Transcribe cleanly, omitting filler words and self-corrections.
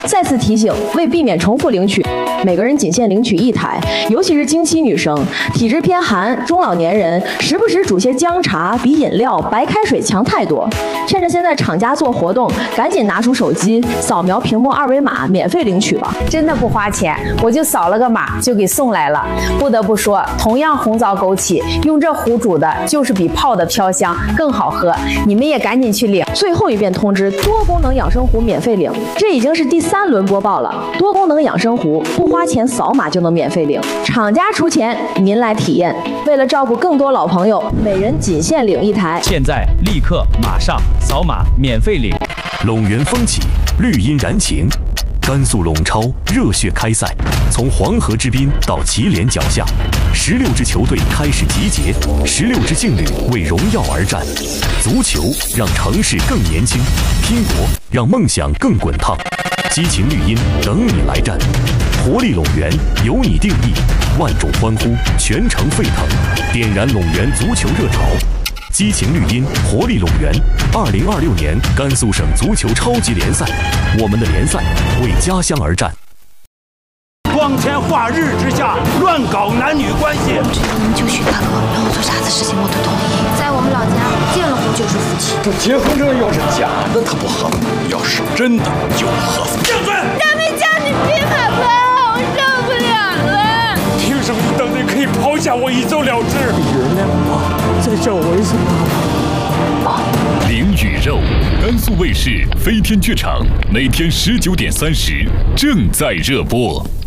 再次提醒，为避免重复领取，每个人仅限领取1台，尤其是经期女生、体质偏寒、中老年人，时不时煮些姜茶比饮料、白开水强太多。趁着现在厂家做活动，赶紧拿出手机扫描屏幕2维码，免费领取吧！ 真的不花钱，我就扫了个码就给送来了。不得不说，同样红枣枸杞，用这壶煮的就是比泡的飘香更好喝。你们也赶紧去领！ 最后一遍通知，多功能养生壶免费领，这已经是第3轮播报了。多功能养生壶不花钱，扫码就能免费领，厂家出钱，您来体验。为了照顾更多老朋友，每人仅限领1台。 现在立刻马上扫码免费领。 陇源风起，绿荫燃情，甘肃陇超热血开赛，从黄河之滨到祁连脚下，16支球队开始集结，16支劲旅为荣耀而战。足球让城市更年轻，拼搏让梦想更滚烫。激情绿茵等你来战，活力陇源由你定义，万众欢呼，全城沸腾，点燃陇源足球热潮。激情绿茵，活力陇源，2026年甘肃省足球超级联赛，我们的联赛为家乡而战。 光天化日之下乱搞男女关系， 我觉得你们就许大哥，让我做啥子事情我都同意。在我们老家，结了婚就是夫妻。 这结婚证要是假的，他不合法；要是真的，就合法。 闭嘴！ 他们叫你别买牌，我受不了了。 凭什么你当年可以抛下我一走了之？ 原谅我，再叫我一声爸爸。 灵与肉，甘肃卫视飞天剧场，每天19:30正在热播。